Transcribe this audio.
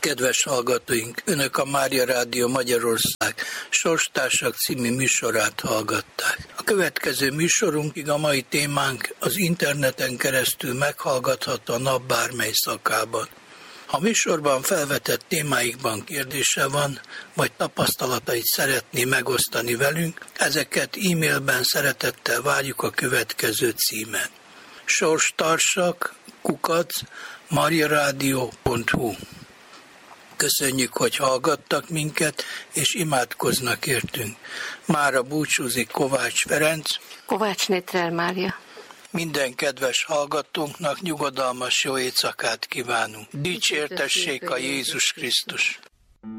Kedves hallgatóink, Önök a Mária Rádió Magyarország Sorstársak című műsorát hallgatták. A következő műsorunkig a mai témánk az interneten keresztül meghallgatható a nap bármely szakában. Ha műsorban felvetett témáikban kérdése van, vagy tapasztalatait szeretné megosztani velünk, ezeket e-mailben szeretettel várjuk a következő címen: sorstarsak@mariaradio.hu. Köszönjük, hogy hallgattak minket, és imádkoznak értünk. Mára búcsúzik Kovács Ferenc, Kovács Nétrel Mária. Minden kedves hallgatónknak nyugodalmas jó éjszakát kívánunk. Dicsértessék a Jézus Krisztus!